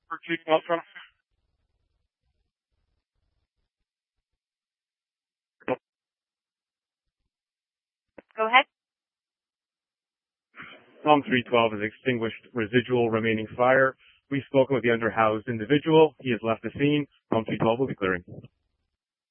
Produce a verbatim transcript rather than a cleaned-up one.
For Chief Maltron. Go ahead. Tom three twelve has extinguished residual remaining fire. We've spoken with the underhoused individual. He has left the scene. Tom three twelve will be clearing.